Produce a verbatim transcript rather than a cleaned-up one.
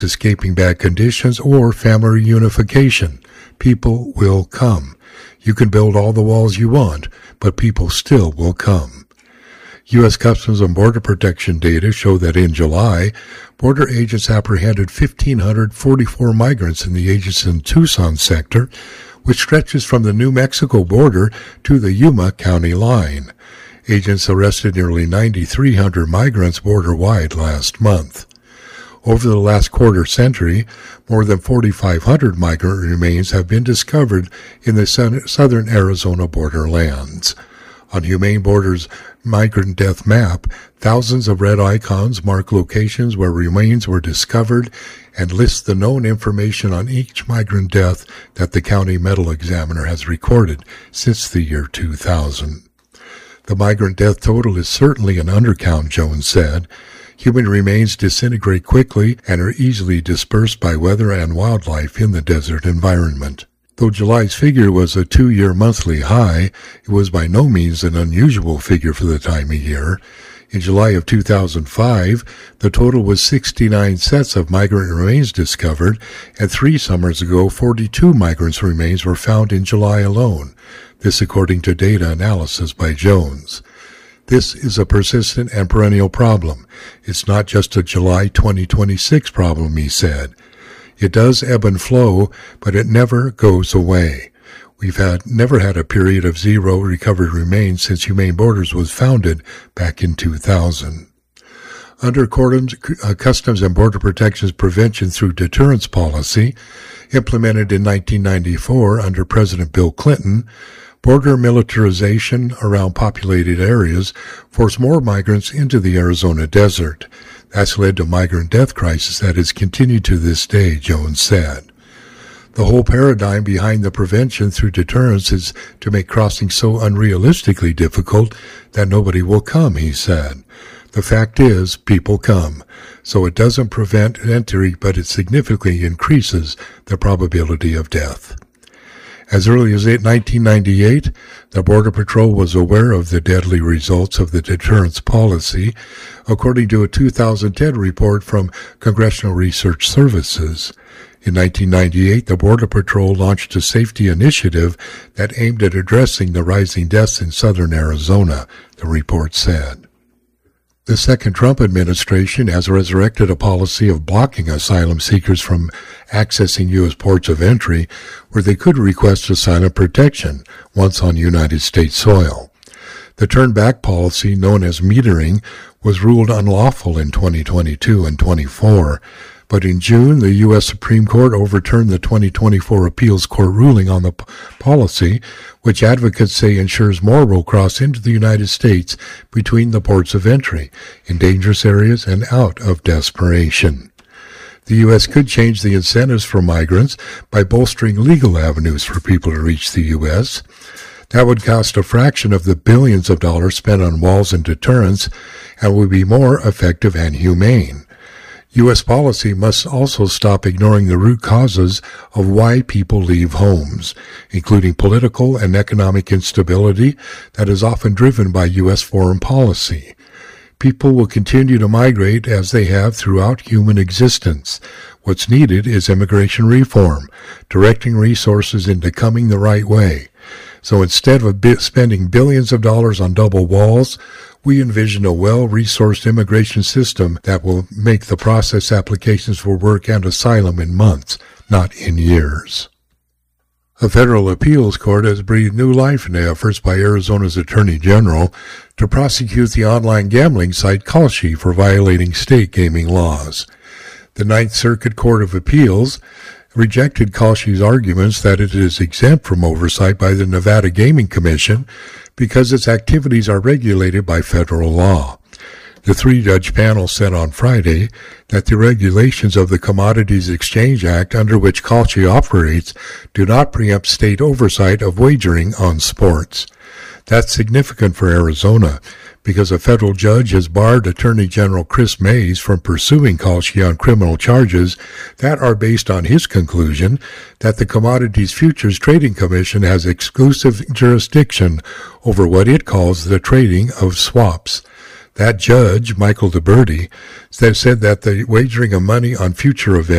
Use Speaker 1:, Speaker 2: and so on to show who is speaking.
Speaker 1: escaping bad conditions, or family reunification. People will come. You can build all the walls you want, but people still will come. U S Customs and Border Protection data show that in July, border agents apprehended one thousand five hundred forty-four migrants in the agency's and Tucson sector, which stretches from the New Mexico border to the Yuma County line. Agents arrested nearly nine thousand three hundred migrants border-wide last month. Over the last quarter century, more than four thousand five hundred migrant remains have been discovered in the southern Arizona borderlands. On Humane Borders' migrant death map, thousands of red icons mark locations where remains were discovered and list the known information on each migrant death that the county medical examiner has recorded since the year two thousand. The migrant death total is certainly an undercount, Jones said. Human remains disintegrate quickly and are easily dispersed by weather and wildlife in the desert environment. Though July's figure was a two-year monthly high, it was by no means an unusual figure for the time of year. In July of two thousand five, the total was sixty-nine sets of migrant remains discovered, and three summers ago, forty-two migrants' remains were found in July alone. This according to data analysis by Jones. This is a persistent and perennial problem. It's not just a July twenty twenty-six problem, he said. It does ebb and flow, but it never goes away. We've had never had a period of zero recovered remains since Humane Borders was founded back in two thousand. Under Customs and Border Protection's prevention through deterrence policy, implemented in nineteen ninety-four under President Bill Clinton, border militarization around populated areas forced more migrants into the Arizona desert. That's led to migrant death crisis that has continued to this day, Jones said. The whole paradigm behind the prevention through deterrence is to make crossing so unrealistically difficult that nobody will come, he said. The fact is, people come. So it doesn't prevent entry, but it significantly increases the probability of death. As early as nineteen ninety-eight, the Border Patrol was aware of the deadly results of the deterrence policy, according to a two thousand ten report from Congressional Research Services. In nineteen ninety-eight, the Border Patrol launched a safety initiative that aimed at addressing the rising deaths in southern Arizona, the report said. The second Trump administration has resurrected a policy of blocking asylum seekers from accessing U S ports of entry where they could request asylum protection once on United States soil. The turn-back policy, known as metering, was ruled unlawful in twenty twenty-two and twenty-four, but in June, the U S Supreme Court overturned the twenty twenty-four appeals court ruling on the p- policy, which advocates say ensures more will cross into the United States between the ports of entry, in dangerous areas and out of desperation. The U S could change the incentives for migrants by bolstering legal avenues for people to reach the U S. That would cost a fraction of the billions of dollars spent on walls and deterrence and would be more effective and humane. U S policy must also stop ignoring the root causes of why people leave homes, including political and economic instability that is often driven by U S foreign policy. People will continue to migrate as they have throughout human existence. What's needed is immigration reform, directing resources into coming the right way. So instead of spending billions of dollars on double walls, we envision a well-resourced immigration system that will make the process applications for work and asylum in months, not in years. A federal appeals court has breathed new life into efforts by Arizona's Attorney General to prosecute the online gambling site Kalshi for violating state gaming laws. The Ninth Circuit Court of Appeals rejected Kalshi's arguments that it is exempt from oversight by the Nevada Gaming Commission because its activities are regulated by federal law. The three-judge panel said on Friday that the regulations of the Commodities Exchange Act under which Kalshi operates do not preempt state oversight of wagering on sports. That's significant for Arizona because a federal judge has barred Attorney General Chris Mays from pursuing Kalshi on criminal charges that are based on his conclusion that the Commodities Futures Trading Commission has exclusive jurisdiction over what it calls the trading of swaps. That judge, Michael DeBerti, said that the wagering of money on future events